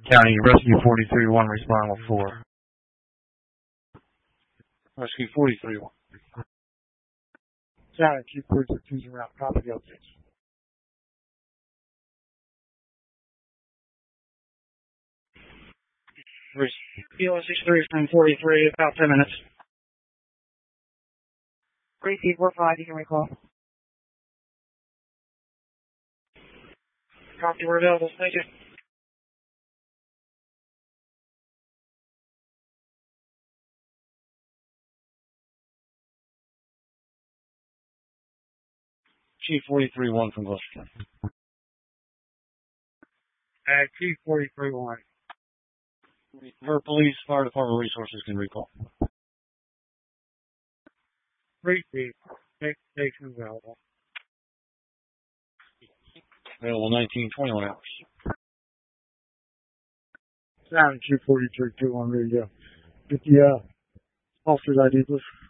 County, Rescue 43-1, respond with 4. Rescue 43-1. County, keep 42 around. Copy the updates. Kilo 63 is 1043, about 10 minutes. 3345, you can recall. Copy, we're available. Thank you. Chief 43-1 from Gloucester. Chief 43-1. Her police, fire department resources can recall. 3 Chief. Next station available. Available 19-21 hours. County, Chief 43-2 on radio. Get the officer's ID, please.